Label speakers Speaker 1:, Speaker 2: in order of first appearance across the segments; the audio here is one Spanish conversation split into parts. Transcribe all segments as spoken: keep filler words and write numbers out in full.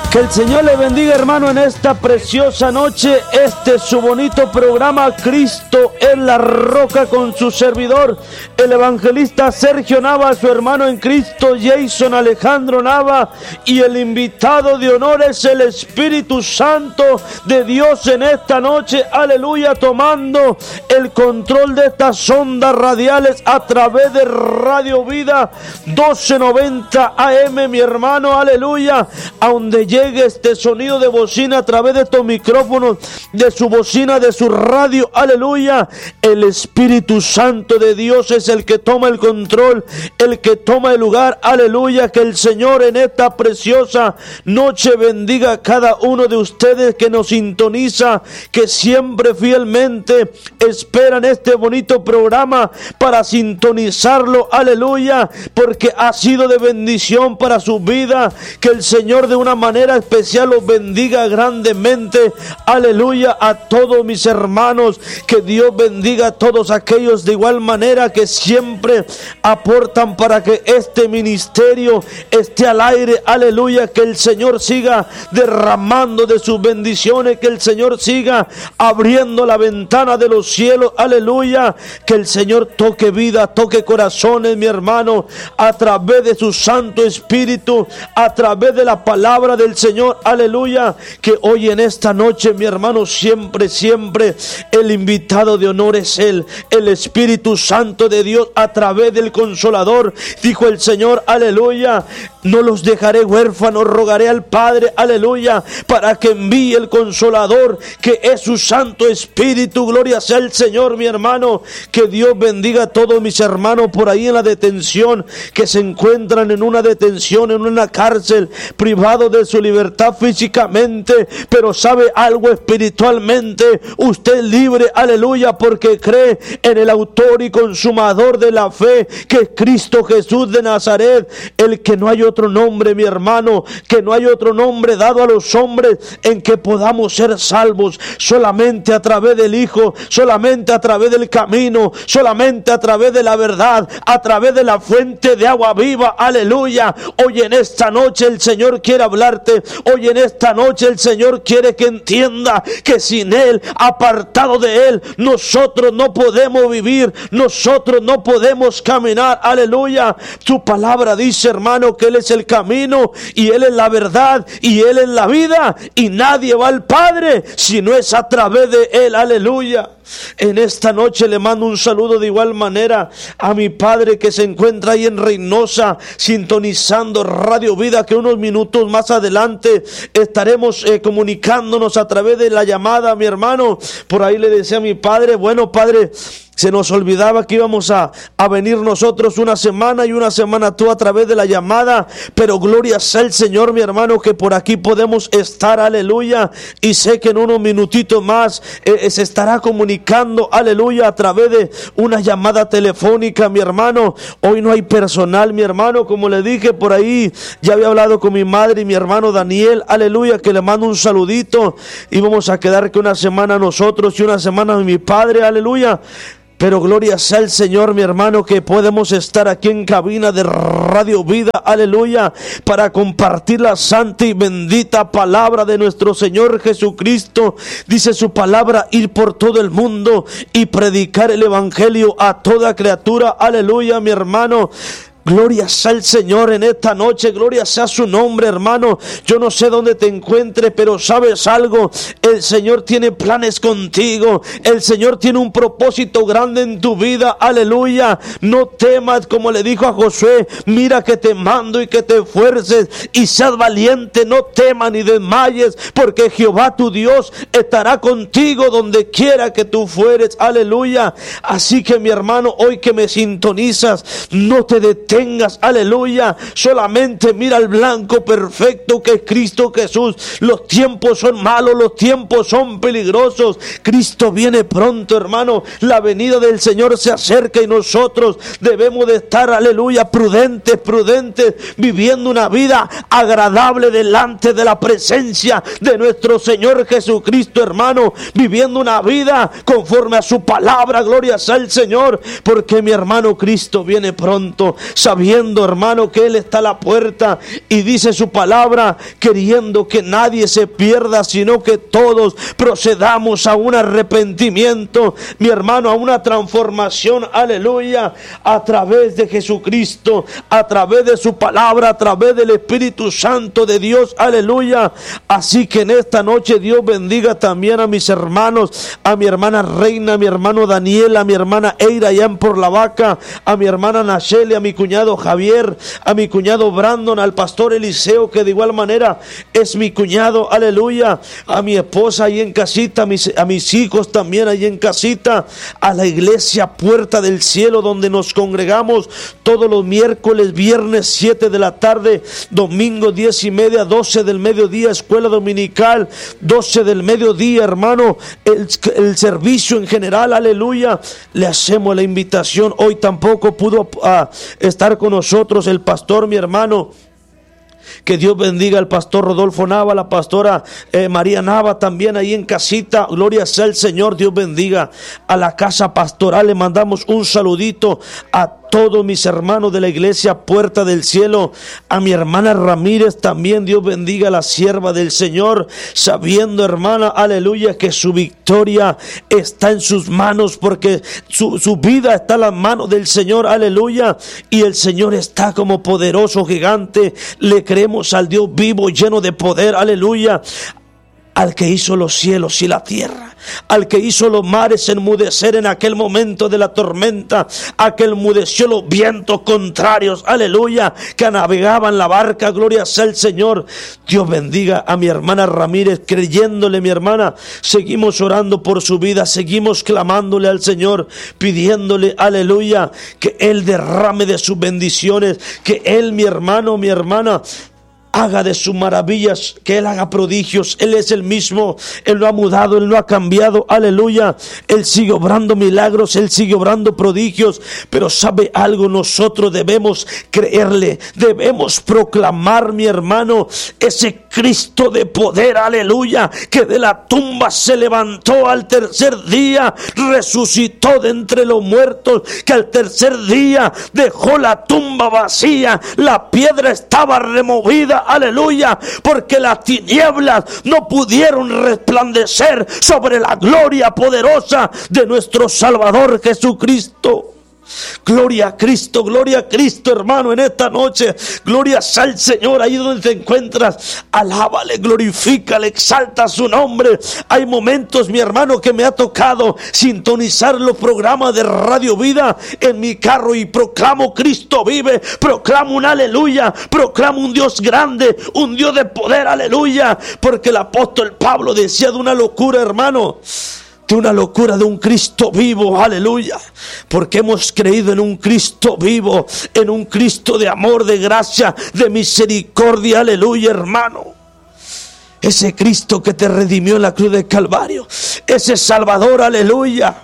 Speaker 1: Que el Señor le bendiga, hermano, en esta preciosa noche. Este es su bonito programa, Cristo es la Roca, con su servidor, el evangelista Sergio Nava, su hermano en Cristo, Jason Alejandro Nava, y el invitado de honor es el Espíritu Santo de Dios en esta noche, aleluya, tomando el control de estas ondas radiales a través de Radio Vida doce noventa A M, mi hermano, aleluya, a donde llegue este sonido de bocina a través de estos micrófonos, de su bocina, de su radio, aleluya. El Espíritu Santo de Dios es el que toma el control, el que toma el lugar, aleluya. Que el Señor en esta preciosa noche bendiga a cada uno de ustedes que nos sintoniza, que siempre fielmente esperan este bonito programa para sintonizarlo, aleluya, porque ha sido de bendición para su vida. Que el Señor de una manera especial los bendiga grandemente, aleluya, a todos mis hermanos. Que Dios bendiga a todos aquellos de igual manera que siempre aportan para que este ministerio esté al aire, aleluya. Que el Señor siga derramando de sus bendiciones, que el Señor siga abriendo la ventana de los cielos, aleluya. Que el Señor toque vida, toque corazones, mi hermano, a través de su Santo Espíritu, a través de la palabra del Señor, aleluya. Que hoy en esta noche, mi hermano, siempre, siempre el invitado de honor es Él, el Espíritu Santo de Dios, a través del Consolador. Dijo el Señor, aleluya: no los dejaré huérfanos, rogaré al Padre, aleluya, para que envíe el Consolador, que es su Santo Espíritu. Gloria sea el Señor, mi hermano. Que Dios bendiga a todos mis hermanos por ahí en la detención, que se encuentran en una detención, en una cárcel, privado de su libertad físicamente, pero sabe algo, espiritualmente usted es libre, aleluya, porque cree en el autor y consumador de la fe, que es Cristo Jesús de Nazaret, el que no hay otro nombre, mi hermano, que no hay otro nombre dado a los hombres en que podamos ser salvos, solamente a través del Hijo, solamente a través del camino, solamente a través de la verdad, a través de la fuente de agua viva, aleluya. Hoy en esta noche el Señor quiere hablarte, hoy en esta noche el Señor quiere que entienda que sin Él, apartado de Él, nosotros no podemos vivir, nosotros no podemos caminar, aleluya. Su palabra dice, hermano, que Él es el camino y Él es la verdad y Él es la vida, y nadie va al Padre si no es a través de Él, aleluya. En esta noche le mando un saludo de igual manera a mi padre que se encuentra ahí en Reynosa sintonizando Radio Vida, que unos minutos más adelante estaremos eh, comunicándonos a través de la llamada, mi hermano. Por ahí le decía a mi padre, bueno, padre, se nos olvidaba que íbamos a, a venir nosotros una semana y una semana tú a través de la llamada, pero gloria sea el Señor, mi hermano, que por aquí podemos estar, aleluya, y sé que en unos minutitos más eh, se estará comunicando, aleluya, a través de una llamada telefónica, mi hermano. Hoy no hay personal, mi hermano, como le dije por ahí, ya había hablado con mi madre y mi hermano Daniel, aleluya, que le mando un saludito, y vamos a quedar que una semana nosotros y una semana mi padre, aleluya. Pero gloria sea el Señor, mi hermano, que podemos estar aquí en cabina de Radio Vida, aleluya, para compartir la santa y bendita palabra de nuestro Señor Jesucristo. Dice su palabra, ir por todo el mundo y predicar el evangelio a toda criatura, aleluya, mi hermano. Gloria sea el Señor en esta noche, gloria sea su nombre, hermano. Yo no sé dónde te encuentres, pero sabes algo, el Señor tiene planes contigo, el Señor tiene un propósito grande en tu vida, aleluya. No temas, como le dijo a Josué, mira que te mando y que te esfuerces y seas valiente, no temas ni desmayes, porque Jehová tu Dios estará contigo donde quiera que tú fueres, aleluya. Así que mi hermano, hoy que me sintonizas, no te detengas, aleluya, solamente mira al blanco perfecto que es Cristo Jesús. Los tiempos son malos, los tiempos son peligrosos, Cristo viene pronto, hermano, la venida del Señor se acerca y nosotros debemos de estar, aleluya, prudentes, prudentes, viviendo una vida agradable delante de la presencia de nuestro Señor Jesucristo, hermano, viviendo una vida conforme a su palabra, gloria sea el Señor, porque mi hermano, Cristo viene pronto. sabiendo, hermano, que Él está a la puerta y dice su palabra, queriendo que nadie se pierda, sino que todos procedamos a un arrepentimiento, mi hermano, a una transformación, aleluya, a través de Jesucristo, a través de su palabra, a través del Espíritu Santo de Dios, aleluya. Así que en esta noche Dios bendiga también a mis hermanos, a mi hermana Reina, a mi hermano Daniel, a mi hermana Eira allá en Por la Vaca, a mi hermana Nacheli, a mi cuñado Javier, a mi cuñado Brandon, al pastor Eliseo, que de igual manera es mi cuñado, aleluya, a mi esposa ahí en casita, a mis, a mis hijos también ahí en casita, a la iglesia Puerta del Cielo, donde nos congregamos todos los miércoles, viernes siete de la tarde, domingo diez y media, doce del mediodía, escuela dominical, doce del mediodía, hermano, el, el servicio en general, aleluya. Le hacemos la invitación. Hoy tampoco pudo uh, estar con nosotros el pastor, mi hermano. Que Dios bendiga al pastor Rodolfo Nava, la pastora eh, María Nava también ahí en casita. Gloria sea el Señor. Dios bendiga a la casa pastoral. Le mandamos un saludito a todos mis hermanos de la iglesia Puerta del Cielo, a mi hermana Ramírez también. Dios bendiga a la sierva del Señor, sabiendo, hermana, aleluya, que su victoria está en sus manos, porque su, su vida está en las manos del Señor, aleluya, y el Señor está como poderoso gigante. Le creemos al Dios vivo, lleno de poder, aleluya, al que hizo los cielos y la tierra, al que hizo los mares enmudecer en aquel momento de la tormenta, al que enmudeció los vientos contrarios, aleluya, que navegaban la barca. Gloria sea el Señor. Dios bendiga a mi hermana Ramírez, creyéndole, mi hermana, seguimos orando por su vida, seguimos clamándole al Señor, pidiéndole, aleluya, que Él derrame de sus bendiciones, que Él, mi hermano, mi hermana, haga de sus maravillas, que Él haga prodigios. Él es el mismo, Él no ha mudado, Él no ha cambiado, aleluya. Él sigue obrando milagros, Él sigue obrando prodigios, pero sabe algo, nosotros debemos creerle, debemos proclamar, mi hermano, ese Cristo de poder, aleluya, que de la tumba se levantó al tercer día, resucitó de entre los muertos, que al tercer día dejó la tumba vacía, la piedra estaba removida, aleluya, porque las tinieblas no pudieron resplandecer sobre la gloria poderosa de nuestro Salvador Jesucristo. Gloria a Cristo, gloria a Cristo, hermano, en esta noche. Gloria al Señor, ahí donde te encuentras. Alábale, glorifícale, exalta su nombre. Hay momentos, mi hermano, que me ha tocado sintonizar los programas de Radio Vida en mi carro y proclamo: Cristo vive, proclamo un aleluya, proclamo un Dios grande, un Dios de poder, aleluya. Porque el apóstol Pablo decía de una locura, hermano, de una locura de un Cristo vivo, aleluya, porque hemos creído en un Cristo vivo, en un Cristo de amor, de gracia, de misericordia, aleluya, hermano. Ese Cristo que te redimió en la cruz del Calvario, ese Salvador, aleluya,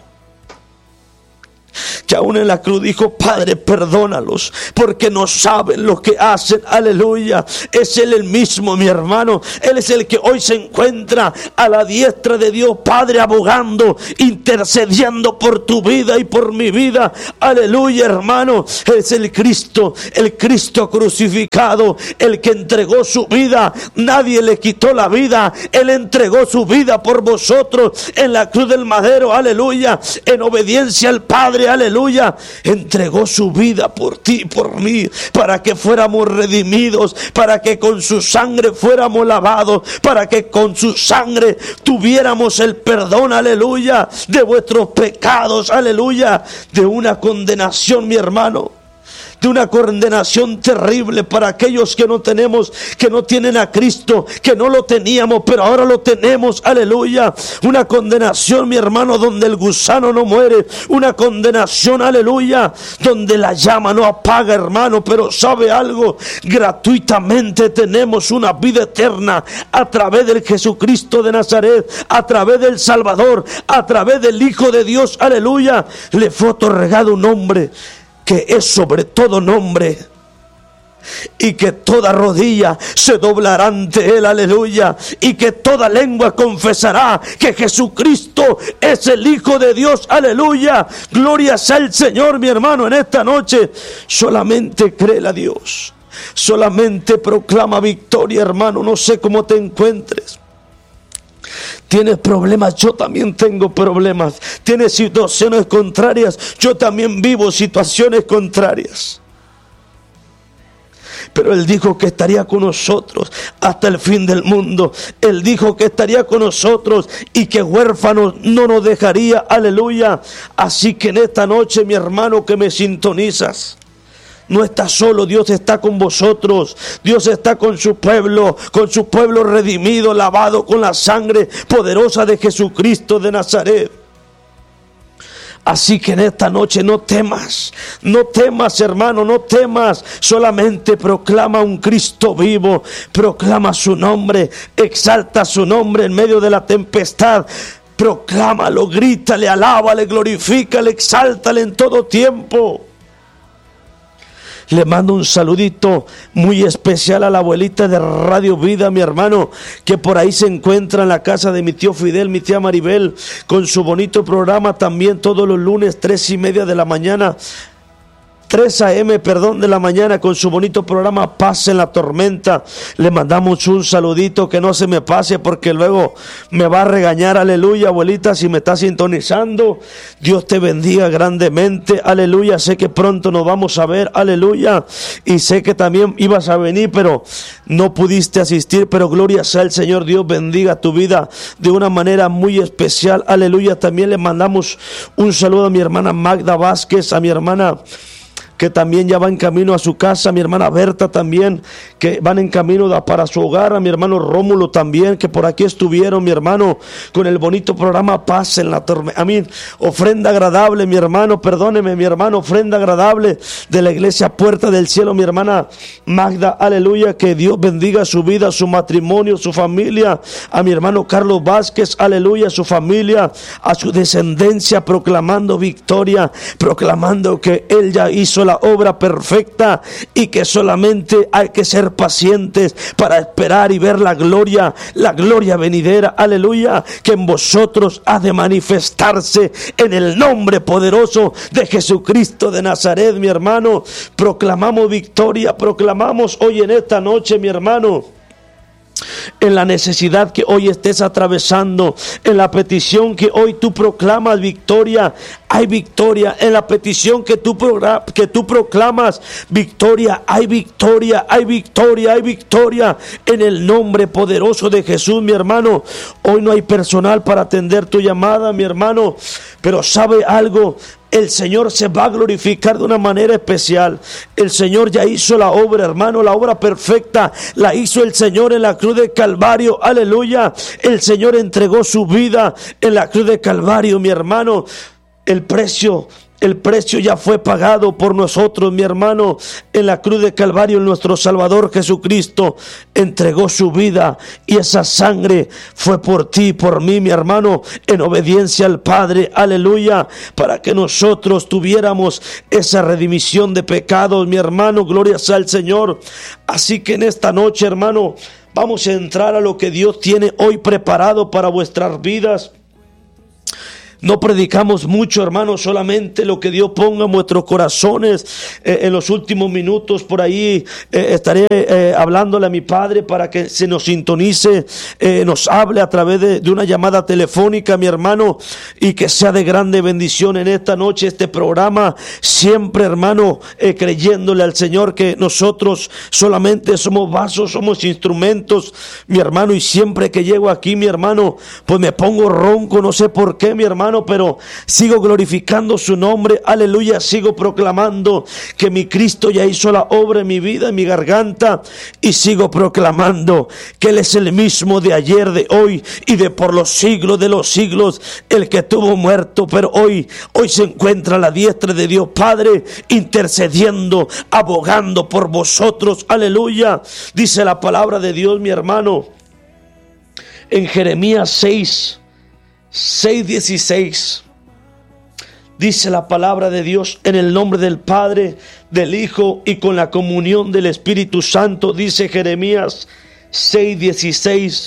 Speaker 1: que aún en la cruz dijo: Padre, perdónalos, porque no saben lo que hacen, aleluya. Es Él el mismo, mi hermano. Él es el que hoy se encuentra a la diestra de Dios Padre, abogando, intercediendo por tu vida y por mi vida, aleluya, hermano. Es el Cristo, el Cristo crucificado, el que entregó su vida. Nadie le quitó la vida, Él entregó su vida por vosotros en la cruz del madero, aleluya, en obediencia al Padre, aleluya, entregó su vida por ti y por mí, para que fuéramos redimidos, para que con su sangre fuéramos lavados, para que con su sangre tuviéramos el perdón, aleluya, de vuestros pecados, aleluya, de una condenación, mi hermano, de una condenación terrible para aquellos que no tenemos, que no tienen a Cristo, que no lo teníamos, pero ahora lo tenemos, aleluya. Una condenación, mi hermano, donde el gusano no muere, una condenación, aleluya, donde la llama no apaga, hermano. Pero sabe algo, gratuitamente tenemos una vida eterna a través del Jesucristo de Nazaret, a través del Salvador, a través del Hijo de Dios, aleluya. Le fue otorgado un nombre que es sobre todo nombre, y que toda rodilla se doblará ante Él, aleluya, y que toda lengua confesará que Jesucristo es el Hijo de Dios, aleluya. Gloria sea el Señor, mi hermano, en esta noche. Solamente créele a Dios, solamente proclama victoria, hermano. No sé cómo te encuentres. Tienes problemas, yo también tengo problemas. Tienes situaciones contrarias, yo también vivo situaciones contrarias. Pero Él dijo que estaría con nosotros hasta el fin del mundo. Él dijo que estaría con nosotros y que huérfanos no nos dejaría, aleluya. Así que en esta noche, mi hermano que me sintonizas, no estás solo, Dios está con vosotros. Dios está con su pueblo, con su pueblo redimido, lavado con la sangre poderosa de Jesucristo de Nazaret. Así que en esta noche no temas, no temas, hermano, no temas. Solamente proclama un Cristo vivo, proclama su nombre, exalta su nombre en medio de la tempestad. Proclámalo, grítale, alábale, glorifícale, exáltale en todo tiempo. Le mando un saludito muy especial a la abuelita de Radio Vida, mi hermano, que por ahí se encuentra en la casa de mi tío Fidel, mi tía Maribel, con su bonito programa también todos los lunes, tres y media de la mañana. tres a eme, perdón, de la mañana, con su bonito programa Paz en la Tormenta. Le mandamos un saludito, que no se me pase porque luego me va a regañar, aleluya, abuelita, si me está sintonizando. Dios te bendiga grandemente, aleluya. Sé que pronto nos vamos a ver, aleluya, y sé que también ibas a venir, pero no pudiste asistir, pero gloria sea el Señor. Dios bendiga tu vida de una manera muy especial, aleluya. También le mandamos un saludo a mi hermana Magda Vázquez, a mi hermana que también ya va en camino a su casa, a mi hermana Berta también, que van en camino para su hogar, a mi hermano Rómulo también, que por aquí estuvieron, mi hermano, con el bonito programa Paz en la Tormenta. A mí, ofrenda agradable, mi hermano, perdóneme, mi hermano, ofrenda agradable de la iglesia Puerta del Cielo, mi hermana Magda, aleluya, que Dios bendiga su vida, su matrimonio, su familia, a mi hermano Carlos Vázquez, aleluya, su familia, a su descendencia, proclamando victoria, proclamando que Él ya hizo la obra perfecta y que solamente hay que ser pacientes para esperar y ver la gloria, la gloria venidera, aleluya, que en vosotros ha de manifestarse en el nombre poderoso de Jesucristo de Nazaret, mi hermano. Proclamamos victoria, proclamamos hoy en esta noche, mi hermano, en la necesidad que hoy estés atravesando, en la petición que hoy tú proclamas victoria, hay victoria. En la petición que tú, que tú proclamas victoria, hay victoria, hay victoria, hay victoria en el nombre poderoso de Jesús, mi hermano. Hoy no hay personal para atender tu llamada, mi hermano, pero ¿sabe algo? El Señor se va a glorificar de una manera especial. El Señor ya hizo la obra, hermano, la obra perfecta la hizo el Señor en la cruz de Calvario, aleluya. El Señor entregó su vida en la cruz de Calvario, mi hermano. El precio El precio ya fue pagado por nosotros, mi hermano. En la cruz de Calvario, nuestro Salvador Jesucristo entregó su vida, y esa sangre fue por ti y por mí, mi hermano, en obediencia al Padre, aleluya, para que nosotros tuviéramos esa redimisión de pecados, mi hermano. Gloria sea al Señor. Así que en esta noche, hermano, vamos a entrar a lo que Dios tiene hoy preparado para vuestras vidas. No predicamos mucho, hermanos, solamente lo que Dios ponga en vuestros corazones. Eh, en los últimos minutos por ahí eh, estaré eh, hablándole a mi padre para que se nos sintonice, eh, nos hable a través de, de una llamada telefónica, mi hermano, y que sea de grande bendición en esta noche este programa. Siempre, hermano, eh, creyéndole al Señor que nosotros solamente somos vasos, somos instrumentos, mi hermano, y siempre que llego aquí, mi hermano, pues me pongo ronco, no sé por qué, mi hermano, pero sigo glorificando su nombre, aleluya. Sigo proclamando que mi Cristo ya hizo la obra en mi vida, en mi garganta, y sigo proclamando que Él es el mismo de ayer, de hoy y de por los siglos de los siglos, el que estuvo muerto, pero hoy, hoy se encuentra a la diestra de Dios Padre, intercediendo, abogando por vosotros, aleluya. Dice la palabra de Dios, mi hermano, en Jeremías seis, seis dieciséis, Dice la palabra de Dios, en el nombre del Padre, del Hijo y con la comunión del Espíritu Santo. Dice Jeremías seis dieciséis.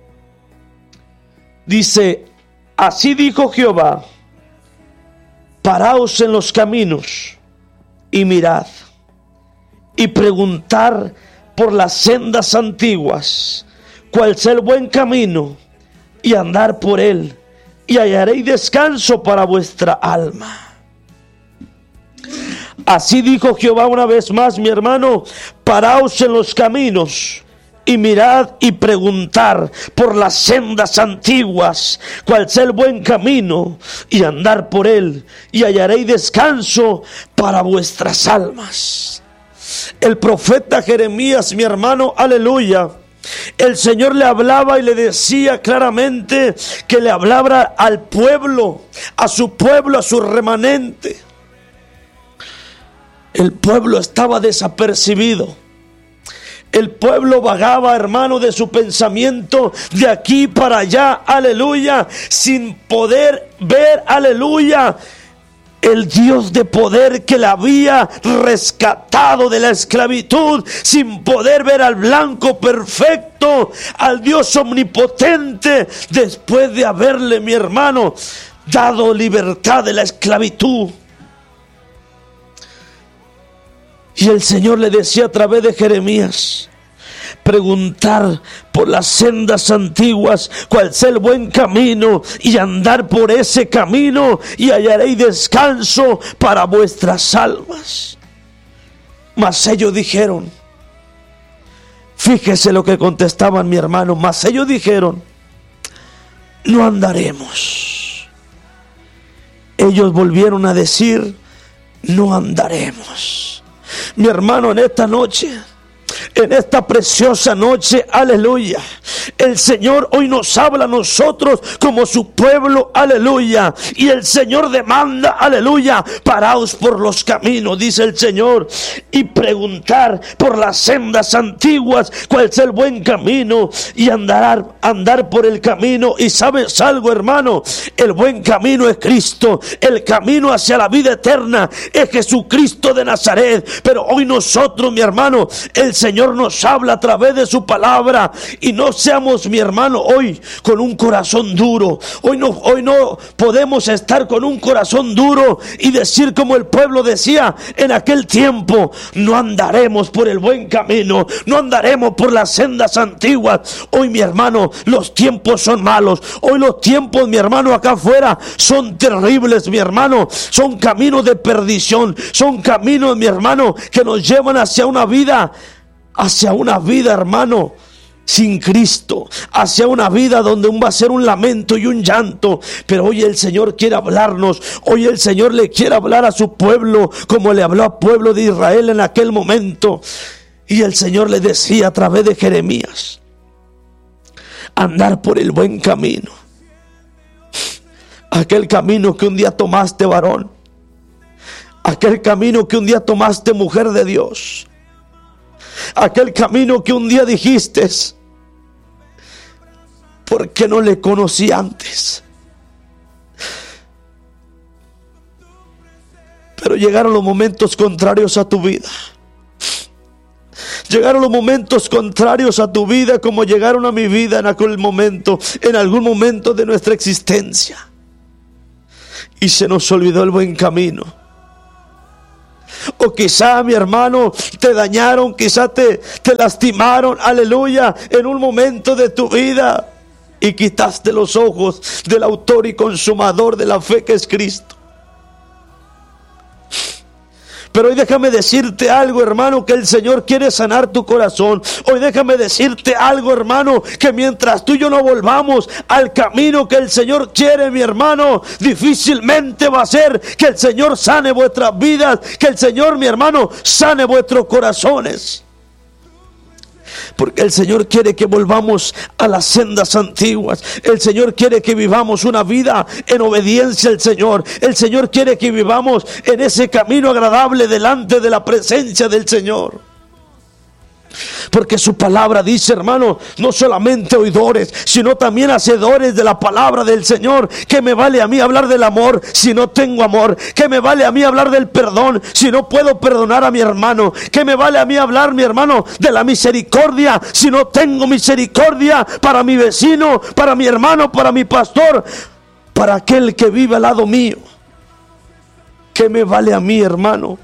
Speaker 1: Dice: así dijo Jehová, paraos en los caminos y mirad, y preguntar por las sendas antiguas, cuál sea el buen camino, y andar por él, y hallaréis descanso para vuestra alma. Así dijo Jehová una vez más, mi hermano: paraos en los caminos y mirad y preguntar por las sendas antiguas, cuál sea el buen camino, y andar por él, y hallaréis descanso para vuestras almas. El profeta Jeremías, mi hermano, aleluya, el Señor le hablaba y le decía claramente que le hablara al pueblo, a su pueblo, a su remanente. El pueblo estaba desapercibido. El pueblo vagaba, hermano, de su pensamiento de aquí para allá, aleluya, sin poder ver, aleluya, el Dios de poder que la había rescatado de la esclavitud, sin poder ver al blanco perfecto, al Dios omnipotente, después de haberle, mi hermano, dado libertad de la esclavitud. Y el Señor le decía a través de Jeremías: preguntar por las sendas antiguas, cuál sea el buen camino, y andar por ese camino, y hallaréis descanso para vuestras almas. Mas ellos dijeron, fíjese lo que contestaban, mi hermano, mas ellos dijeron: no andaremos. Ellos volvieron a decir: no andaremos. Mi hermano, en esta noche, en esta preciosa noche, aleluya, el Señor hoy nos habla a nosotros como su pueblo, aleluya, y el Señor demanda, aleluya, paraos por los caminos, dice el Señor, y preguntar por las sendas antiguas, cuál es el buen camino, y andar, andar por el camino. Y sabes algo, hermano, el buen camino es Cristo, el camino hacia la vida eterna es Jesucristo de Nazaret. Pero hoy nosotros, mi hermano, el Señor nos habla a través de su palabra, y no seamos, mi hermano, hoy con un corazón duro. Hoy no, hoy no podemos estar con un corazón duro y decir como el pueblo decía en aquel tiempo: no andaremos por el buen camino, no andaremos por las sendas antiguas. Hoy, mi hermano, los tiempos son malos. Hoy los tiempos, mi hermano, acá afuera son terribles, mi hermano. Son caminos de perdición, son caminos, mi hermano, que nos llevan hacia una vida hacia una vida, hermano, sin Cristo, hacia una vida donde va a ser un lamento y un llanto. Pero hoy el Señor quiere hablarnos, hoy el Señor le quiere hablar a su pueblo como le habló al pueblo de Israel en aquel momento. Y el Señor le decía a través de Jeremías: andar por el buen camino, aquel camino que un día tomaste, varón, aquel camino que un día tomaste, mujer de Dios, aquel camino que un día dijiste: ¿por qué no le conocí antes? Pero llegaron los momentos contrarios a tu vida. Llegaron los momentos contrarios a tu vida, como llegaron a mi vida en aquel momento, en algún momento de nuestra existencia. Y se nos olvidó el buen camino. O quizá, mi hermano, te dañaron, quizá te, te lastimaron, aleluya, en un momento de tu vida, y quitaste los ojos del autor y consumador de la fe, que es Cristo. Pero hoy déjame decirte algo, hermano, que el Señor quiere sanar tu corazón. Hoy déjame decirte algo, hermano, que mientras tú y yo no volvamos al camino que el Señor quiere, mi hermano, difícilmente va a ser que el Señor sane vuestras vidas, que el Señor, mi hermano, sane vuestros corazones. Porque el Señor quiere que volvamos a las sendas antiguas. El Señor quiere que vivamos una vida en obediencia al Señor. El Señor quiere que vivamos en ese camino agradable delante de la presencia del Señor. Porque su palabra dice, hermano, no solamente oidores, sino también hacedores de la palabra del Señor. ¿Qué me vale a mí hablar del amor si no tengo amor? ¿Qué me vale a mí hablar del perdón si no puedo perdonar a mi hermano? ¿Qué me vale a mí hablar, mi hermano, de la misericordia si no tengo misericordia para mi vecino, para mi hermano, para mi pastor, para aquel que vive al lado mío? ¿Qué me vale a mí, hermano,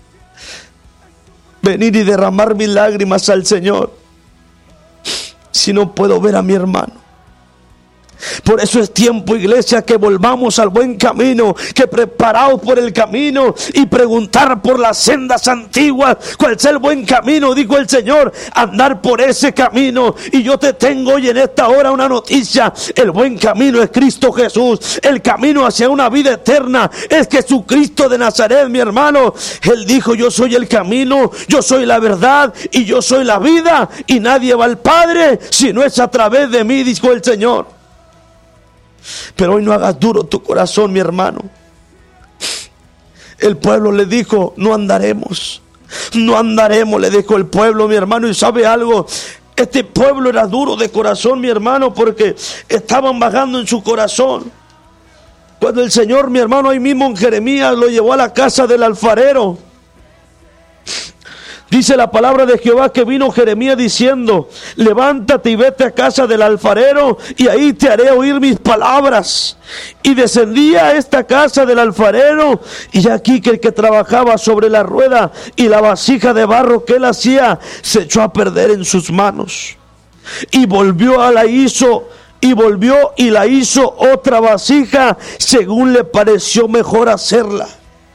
Speaker 1: venir y derramar mis lágrimas al Señor si no puedo ver a mi hermano? Por eso es tiempo, iglesia, que volvamos al buen camino, que preparaos por el camino y preguntar por las sendas antiguas cuál es el buen camino, dijo el Señor, andar por ese camino. Y yo te tengo hoy en esta hora una noticia: el buen camino es Cristo Jesús, el camino hacia una vida eterna es Jesucristo de Nazaret, mi hermano. Él dijo: yo soy el camino, yo soy la verdad y yo soy la vida, y nadie va al Padre si no es a través de mí, dijo el Señor. Pero hoy no hagas duro tu corazón, mi hermano. El pueblo le dijo: no andaremos, no andaremos, le dijo el pueblo, mi hermano. Y sabe algo, este pueblo era duro de corazón, mi hermano, porque estaban bajando en su corazón. Cuando el Señor, mi hermano, ahí mismo en Jeremías lo llevó a la casa del alfarero, dice la palabra de Jehová que vino Jeremías diciendo: levántate y vete a casa del alfarero, y ahí te haré oír mis palabras. Y descendía a esta casa del alfarero, y aquí que el que trabajaba sobre la rueda y la vasija de barro que él hacía se echó a perder en sus manos. Y volvió a la hizo, y volvió y la hizo otra vasija según le pareció mejor hacerla.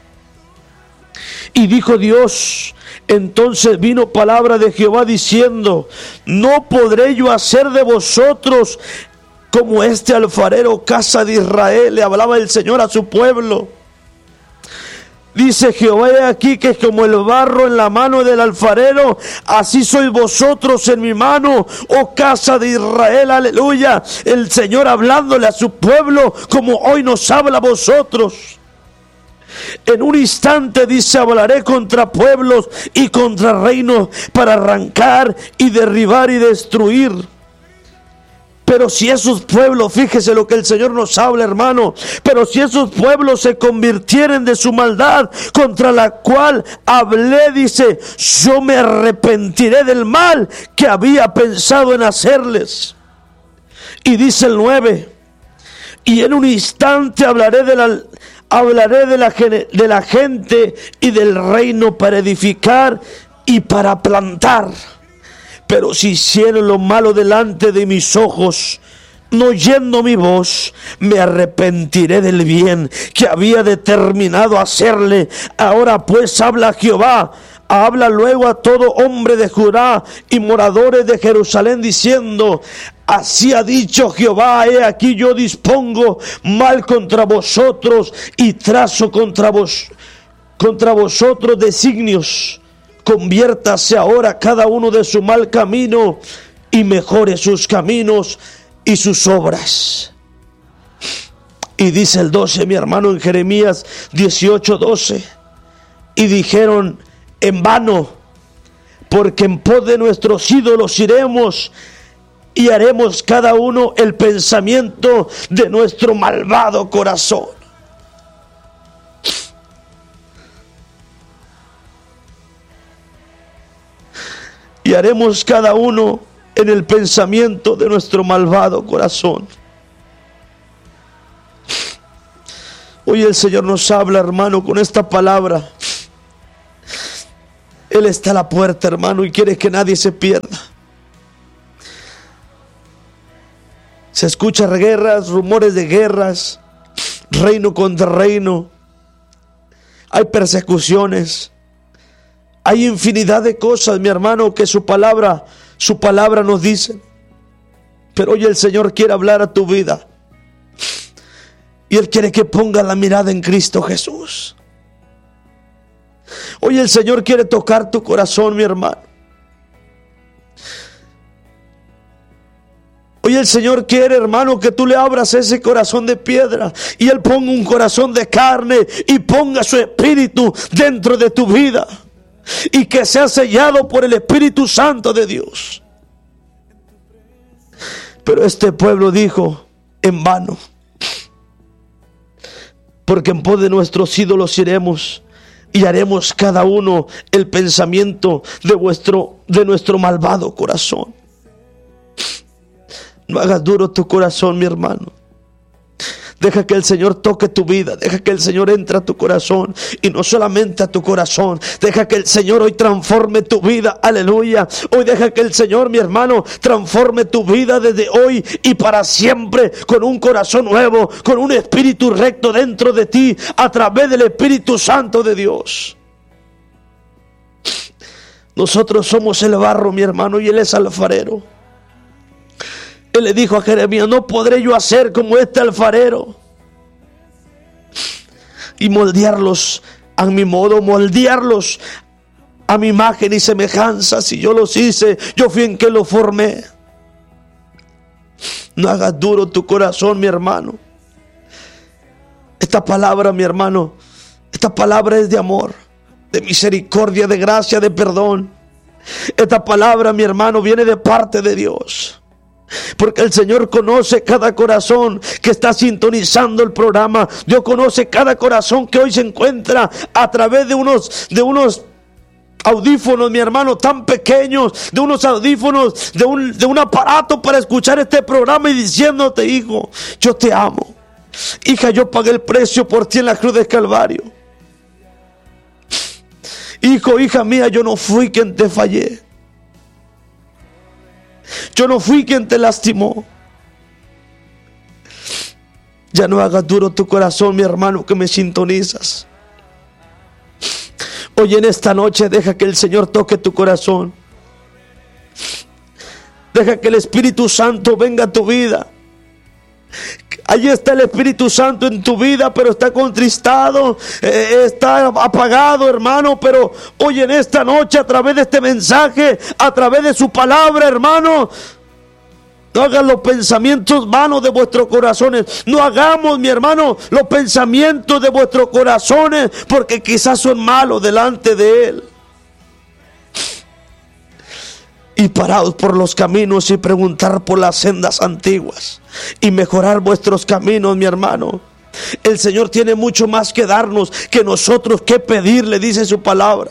Speaker 1: Y dijo Dios: entonces vino palabra de Jehová diciendo: no podré yo hacer de vosotros como este alfarero, casa de Israel. Le hablaba el Señor a su pueblo. Dice Jehová: he aquí que como el barro en la mano del alfarero, así sois vosotros en mi mano, oh casa de Israel. Aleluya. El Señor hablándole a su pueblo como hoy nos habla a vosotros. En un instante, dice, hablaré contra pueblos y contra reinos para arrancar y derribar y destruir. Pero si esos pueblos, fíjese lo que el Señor nos habla, hermano, pero si esos pueblos se convirtieren de su maldad contra la cual hablé, dice, yo me arrepentiré del mal que había pensado en hacerles. Y dice el nueve, y en un instante hablaré de la... Hablaré de la, de la gente y del reino para edificar y para plantar. Pero si hicieron lo malo delante de mis ojos, no oyendo mi voz, me arrepentiré del bien que había determinado hacerle. Ahora pues habla Jehová, habla luego a todo hombre de Judá y moradores de Jerusalén, diciendo: así ha dicho Jehová, he aquí yo dispongo mal contra vosotros y trazo contra vos, contra vosotros designios. Conviértase ahora cada uno de su mal camino y mejore sus caminos y sus obras. Y dice el doce, mi hermano, en Jeremías dieciocho, doce, y dijeron: en vano, porque en pos de nuestros ídolos iremos y haremos cada uno el pensamiento de nuestro malvado corazón. Y haremos cada uno en el pensamiento de nuestro malvado corazón. Hoy el Señor nos habla, hermano, con esta palabra. Él está a la puerta, hermano, y quiere que nadie se pierda. Se escuchan guerras, rumores de guerras, reino contra reino. Hay persecuciones. Hay infinidad de cosas, mi hermano, que su palabra, su palabra nos dice. Pero hoy el Señor quiere hablar a tu vida. Y Él quiere que pongas la mirada en Cristo Jesús. Hoy el Señor quiere tocar tu corazón, mi hermano. Hoy el Señor quiere, hermano, que tú le abras ese corazón de piedra y Él ponga un corazón de carne y ponga su espíritu dentro de tu vida. y que sea sellado por el Espíritu Santo de Dios. Pero este pueblo dijo: en vano, porque en pos de nuestros ídolos iremos y haremos cada uno el pensamiento de vuestro, de nuestro malvado corazón. No hagas duro tu corazón, mi hermano. Deja que el Señor toque tu vida. Deja que el Señor entre a tu corazón. Y no solamente a tu corazón. Deja que el Señor hoy transforme tu vida. Aleluya. Hoy deja que el Señor, mi hermano, transforme tu vida desde hoy y para siempre. Con un corazón nuevo. Con un espíritu recto dentro de ti. A través del Espíritu Santo de Dios. Nosotros somos el barro, mi hermano, y Él es alfarero. Él le dijo a Jeremías: no podré yo hacer como este alfarero y moldearlos a mi modo, moldearlos a mi imagen y semejanza. Si yo los hice, yo fui en que los formé. No hagas duro tu corazón, mi hermano. Esta palabra, mi hermano, esta palabra es de amor, de misericordia, de gracia, de perdón. Esta palabra, mi hermano, viene de parte de Dios. Porque el Señor conoce cada corazón que está sintonizando el programa. Dios conoce cada corazón que hoy se encuentra a través de unos, de unos audífonos, mi hermano, tan pequeños, de unos audífonos, de un, de un aparato para escuchar este programa y diciéndote: hijo, yo te amo. Hija, yo pagué el precio por ti en la cruz del Calvario. Hijo, hija mía, yo no fui quien te fallé. Yo no fui quien te lastimó. Ya no hagas duro tu corazón, mi hermano, que me sintonizas. Hoy en esta noche deja que el Señor toque tu corazón. Deja que el Espíritu Santo venga a tu vida. Allí está el Espíritu Santo en tu vida, pero está contristado, eh, está apagado, hermano. Pero hoy en esta noche, a través de este mensaje, a través de su palabra, hermano, no hagan los pensamientos vanos de vuestros corazones. No hagamos, mi hermano, los pensamientos de vuestros corazones, porque quizás son malos delante de Él. Y paraos por los caminos y preguntar por las sendas antiguas y mejorar vuestros caminos, mi hermano. El Señor tiene mucho más que darnos que nosotros que pedirle, dice su palabra.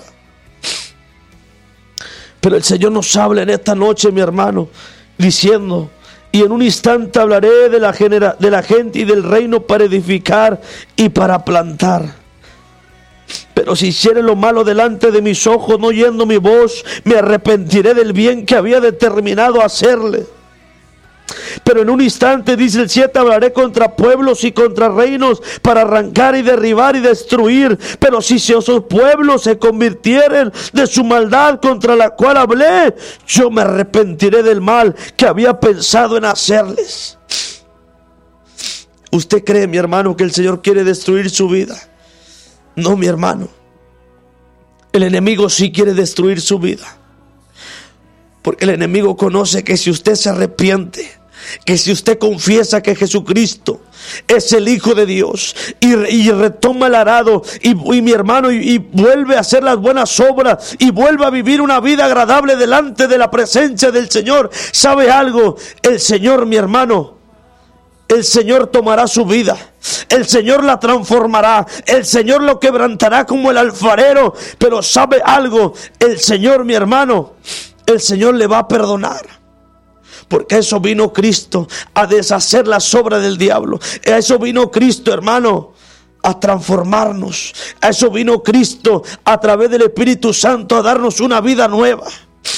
Speaker 1: Pero el Señor nos habla en esta noche, mi hermano, diciendo: y en un instante hablaré de la, genera, de la gente y del reino para edificar y para plantar. Pero si hiciere lo malo delante de mis ojos, no oyendo mi voz, me arrepentiré del bien que había determinado hacerle. Pero en un instante, dice el siete, hablaré contra pueblos y contra reinos para arrancar y derribar y destruir. Pero si esos pueblos se convirtieren de su maldad contra la cual hablé, yo me arrepentiré del mal que había pensado en hacerles. ¿Usted cree, mi hermano, que el Señor quiere destruir su vida? No, mi hermano. El enemigo sí quiere destruir su vida. Porque el enemigo conoce que si usted se arrepiente, que si usted confiesa que Jesucristo es el Hijo de Dios y, y retoma el arado y, y mi hermano y, y vuelve a hacer las buenas obras y vuelve a vivir una vida agradable delante de la presencia del Señor, ¿sabe algo? El Señor, mi hermano, el Señor tomará su vida, el Señor la transformará, el Señor lo quebrantará como el alfarero. Pero ¿sabe algo? El Señor, mi hermano, el Señor le va a perdonar. Porque a eso vino Cristo, a deshacer las obras del diablo. A eso vino Cristo, hermano, a transformarnos. A eso vino Cristo, a través del Espíritu Santo, a darnos una vida nueva.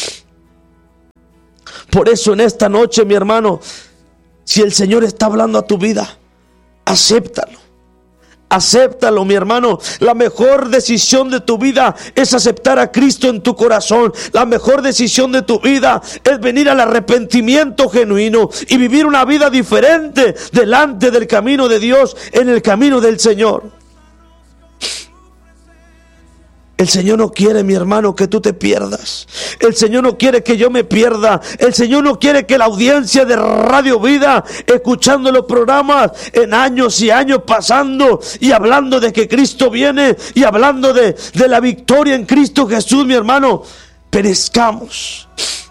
Speaker 1: Por eso en esta noche, mi hermano, si el Señor está hablando a tu vida, acéptalo. Acéptalo, mi hermano. La mejor decisión de tu vida es aceptar a Cristo en tu corazón. La mejor decisión de tu vida es venir al arrepentimiento genuino y vivir una vida diferente delante del camino de Dios, en el camino del Señor. El Señor no quiere, mi hermano, que tú te pierdas. El Señor no quiere que yo me pierda. El Señor no quiere que la audiencia de Radio Vida, escuchando los programas en años y años pasando y hablando de que Cristo viene y hablando de, de la victoria en Cristo Jesús, mi hermano, perezcamos.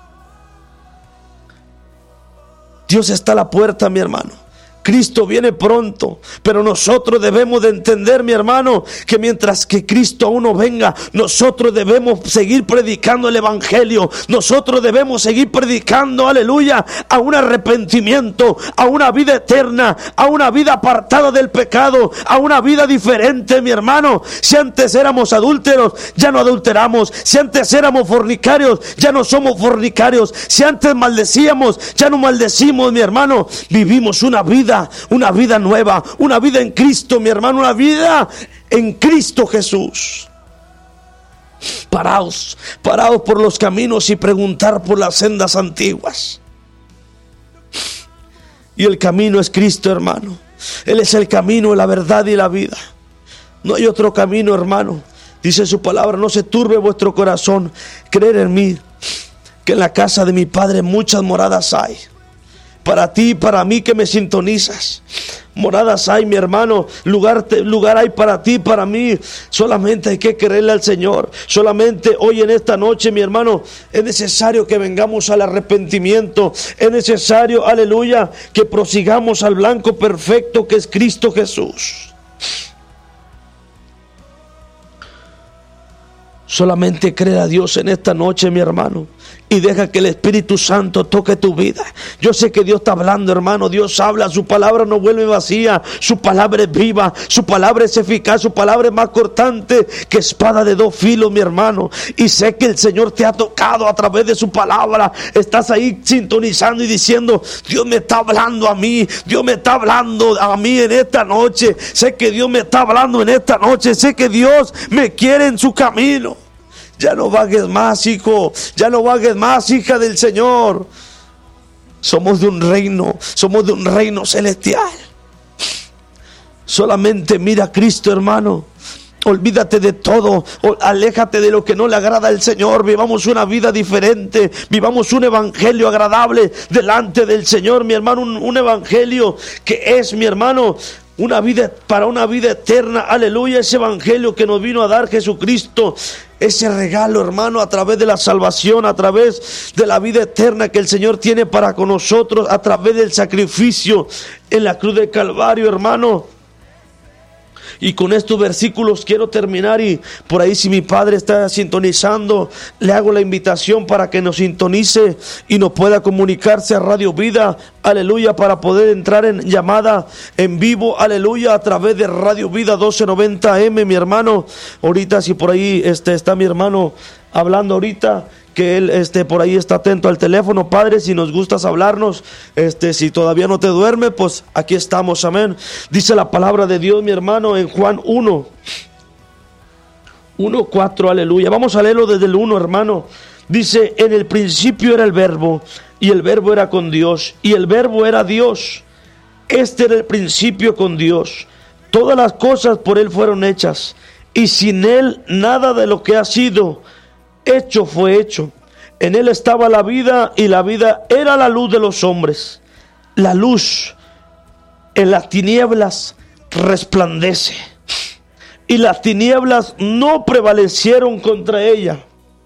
Speaker 1: Dios está a la puerta, mi hermano. Cristo viene pronto, pero nosotros debemos de entender, mi hermano, que mientras que Cristo aún no venga, nosotros debemos seguir predicando el Evangelio. Nosotros debemos seguir predicando, aleluya, a un arrepentimiento, a una vida eterna, a una vida apartada del pecado, a una vida diferente, mi hermano. Si antes éramos adúlteros, ya no adulteramos. Si antes éramos fornicarios, ya no somos fornicarios. Si antes maldecíamos, ya no maldecimos, mi hermano. Vivimos una vida una vida nueva, una vida en Cristo, mi hermano, una vida en Cristo Jesús. Paraos, paraos por los caminos y preguntar por las sendas antiguas. Y el camino es Cristo, hermano. Él es el camino, la verdad y la vida. No hay otro camino, hermano. Dice su palabra: no se turbe vuestro corazón, creer en mí, que en la casa de mi Padre muchas moradas hay. Para ti y para mí que me sintonizas, moradas hay, mi hermano. Lugar, lugar hay para ti y para mí. Solamente hay que creerle al Señor. Solamente hoy en esta noche, mi hermano, es necesario que vengamos al arrepentimiento. Es necesario, aleluya, que prosigamos al blanco perfecto que es Cristo Jesús. Solamente cree a Dios en esta noche, mi hermano, y deja que el Espíritu Santo toque tu vida. Yo sé que Dios está hablando, hermano. Dios habla, su palabra no vuelve vacía. Su palabra es viva, su palabra es eficaz, su palabra es más cortante que espada de dos filos, mi hermano. Y sé que el Señor te ha tocado a través de su palabra. Estás ahí sintonizando y diciendo: Dios me está hablando a mí, Dios me está hablando a mí en esta noche. Sé que Dios me está hablando en esta noche. Sé que Dios me quiere en su camino. Ya no vagues más, hijo. Ya no vagues más, hija del Señor. Somos de un reino. Somos de un reino celestial. Solamente mira a Cristo, hermano. Olvídate de todo. Aléjate de lo que no le agrada al Señor. Vivamos una vida diferente. Vivamos un evangelio agradable delante del Señor, mi hermano. Un, un evangelio que es, mi hermano, una vida para una vida eterna. Aleluya. Ese evangelio que nos vino a dar Jesucristo. Ese regalo, hermano, a través de la salvación, a través de la vida eterna que el Señor tiene para con nosotros, a través del sacrificio en la cruz del Calvario, hermano. Y con estos versículos quiero terminar, y por ahí, si mi padre está sintonizando, le hago la invitación para que nos sintonice y nos pueda comunicarse a Radio Vida, aleluya, para poder entrar en llamada en vivo, aleluya, a través de Radio Vida doce noventa A M, mi hermano. Ahorita, si por ahí este, está mi hermano hablando ahorita, que él este, por ahí está atento al teléfono. Padre, si nos gustas hablarnos, este, si todavía no te duerme, pues aquí estamos, amén. Dice la palabra de Dios, mi hermano, en Juan uno, uno, cuatro, aleluya. Vamos a leerlo desde el uno, hermano. Dice: en el principio era el verbo, y el verbo era con Dios, y el verbo era Dios. Este era el principio con Dios. Todas las cosas por él fueron hechas, y sin él nada de lo que ha sido hecho fue hecho. En él estaba la vida, y la vida era la luz de los hombres. La luz en las tinieblas resplandece, y las tinieblas no prevalecieron contra ella.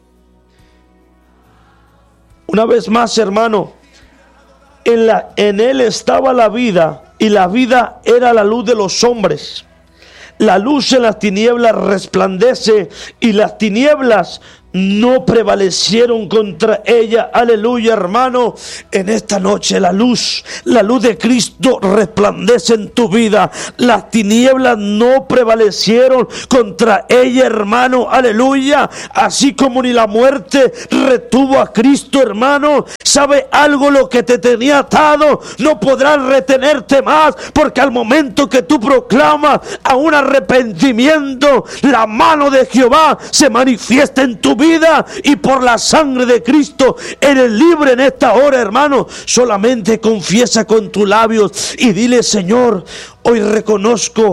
Speaker 1: Una vez más, hermano, en, la, en él estaba la vida, y la vida era la luz de los hombres. La luz en las tinieblas resplandece, y las tinieblas no prevalecieron contra ella. Aleluya, hermano. En esta noche la luz, la luz de Cristo resplandece en tu vida. Las tinieblas no prevalecieron contra ella, hermano. Aleluya. Así como ni la muerte retuvo a Cristo, hermano. ¿Sabe algo? Lo que te tenía atado no podrán retenerte más, porque al momento que tú proclamas a un arrepentimiento, la mano de Jehová se manifiesta en tu vida, y por la sangre de Cristo eres libre en esta hora, hermano. Solamente confiesa con tus labios y dile: Señor, hoy reconozco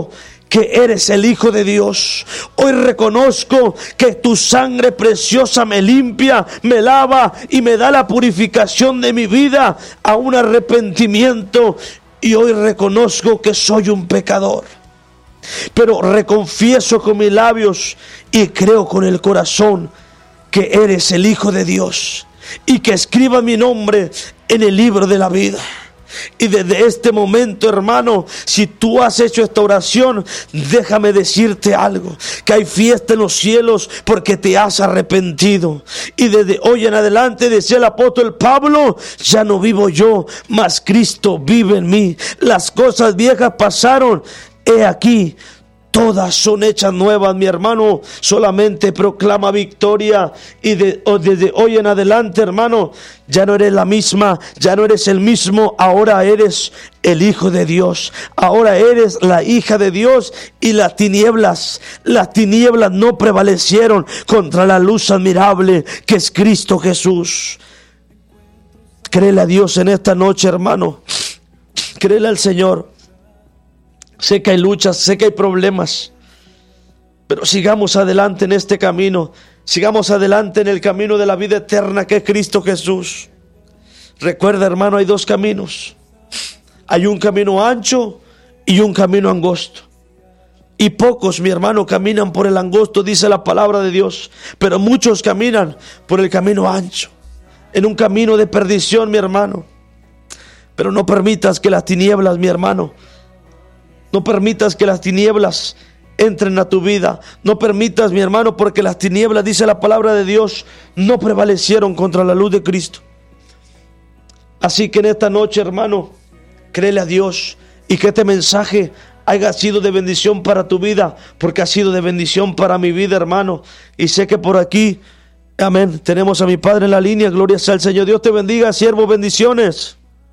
Speaker 1: que eres el Hijo de Dios. Hoy reconozco que tu sangre preciosa me limpia, me lava y me da la purificación de mi vida a un arrepentimiento. Y hoy reconozco que soy un pecador. Pero reconfieso con mis labios y creo con el corazón que eres el Hijo de Dios y que escriba mi nombre en el libro de la vida. Y desde este momento, hermano, si tú has hecho esta oración, déjame decirte algo, que hay fiesta en los cielos porque te has arrepentido. Y desde hoy en adelante, decía el apóstol Pablo, ya no vivo yo, mas Cristo vive en mí. Las cosas viejas pasaron, he aquí, todas son hechas nuevas, mi hermano. Solamente proclama victoria. Y de, desde hoy en adelante, hermano, ya no eres la misma, ya no eres el mismo. Ahora eres el Hijo de Dios. Ahora eres la hija de Dios. Y las tinieblas, las tinieblas no prevalecieron contra la luz admirable que es Cristo Jesús. Créele a Dios en esta noche, hermano. Créele al Señor. Sé que hay luchas, sé que hay problemas, pero sigamos adelante en este camino. Sigamos adelante en el camino de la vida eterna que es Cristo Jesús. Recuerda, hermano, hay dos caminos. Hay un camino ancho y un camino angosto. Y pocos, mi hermano, caminan por el angosto, dice la palabra de Dios. Pero muchos caminan por el camino ancho, en un camino de perdición, mi hermano. Pero no permitas que las tinieblas, mi hermano, no permitas que las tinieblas entren a tu vida. No permitas, mi hermano, porque las tinieblas, dice la palabra de Dios, no prevalecieron contra la luz de Cristo. Así que en esta noche, hermano, créele a Dios y que este mensaje haya sido de bendición para tu vida, porque ha sido de bendición para mi vida, hermano. Y sé que por aquí, amén, tenemos a mi Padre en la línea. Gloria sea al Señor. Dios te bendiga, siervo, bendiciones.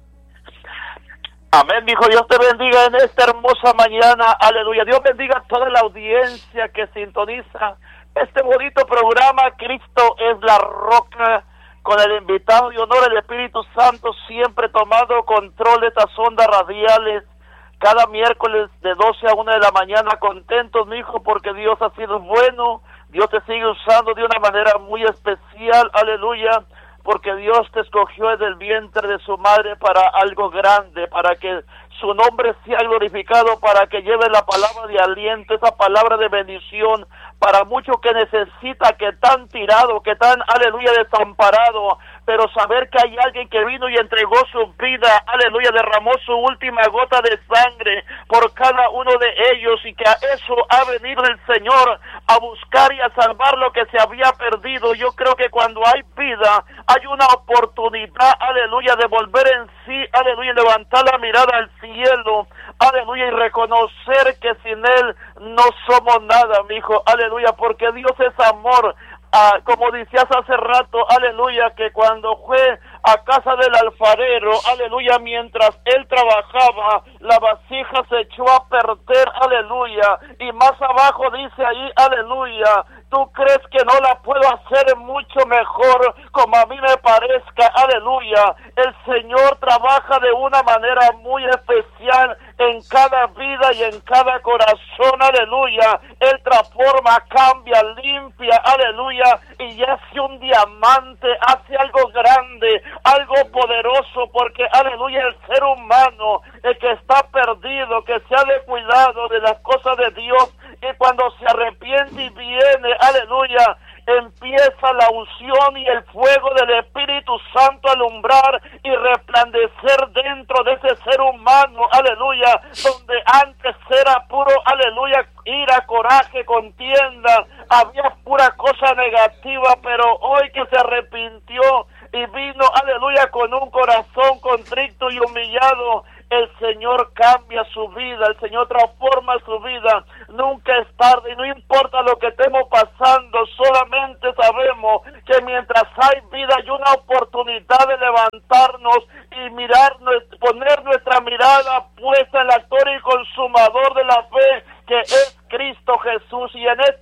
Speaker 2: Amén, mi hijo, Dios te bendiga en esta hermosa mañana, aleluya. Dios bendiga a toda la audiencia que sintoniza este bonito programa, Cristo es la roca, con el invitado de honor, el Espíritu Santo, siempre tomando control de estas ondas radiales, cada miércoles de doce a una de la mañana, contentos, mi hijo, porque Dios ha sido bueno, Dios te sigue usando de una manera muy especial, aleluya, porque Dios te escogió desde el vientre de su madre para algo grande, para que su nombre sea glorificado, para que lleve la palabra de aliento, esa palabra de bendición, para muchos que necesita, que tan tirado, que tan, aleluya, desamparado, pero saber que hay alguien que vino y entregó su vida, aleluya, derramó su última gota de sangre por cada uno de ellos, y que a eso ha venido el Señor, a buscar y a salvar lo que se había perdido. Yo creo que cuando hay vida, hay una oportunidad, aleluya, de volver en sí, aleluya, levantar la mirada al cielo, aleluya, y reconocer que sin Él no somos nada, mi hijo, aleluya, porque Dios es amor. Ah, como decías hace rato, aleluya, que cuando fue a casa del alfarero, aleluya, mientras él trabajaba, la vasija se echó a perder, aleluya, y más abajo dice ahí, aleluya, tú crees que no la puedo hacer mucho mejor como a mí me parezca, aleluya, el Señor trabaja de una manera muy especial en cada vida y en cada corazón, aleluya, Él transforma, cambia, limpia, aleluya, y hace un diamante, hace algo grande, algo poderoso, porque, aleluya, el ser humano, el que está perdido, que se ha descuidado de las cosas de Dios, y cuando se arrepiente y viene, aleluya, empieza la unción y el fuego del Espíritu Santo a alumbrar y resplandecer dentro de ese ser humano, aleluya, donde antes era puro, aleluya, ira, coraje, contienda, había pura cosa negativa, pero hoy que se arrepintió y vino, aleluya, con un corazón contrito y humillado, el Señor cambia su vida, el Señor transforma su vida. Nunca es tarde y no importa lo que estemos pasando, solamente sabemos que mientras hay vida hay una oportunidad de levantarnos y mirar, poner nuestra mirada puesta en el autor y consumador de la fe, que es Cristo Jesús. Y en esta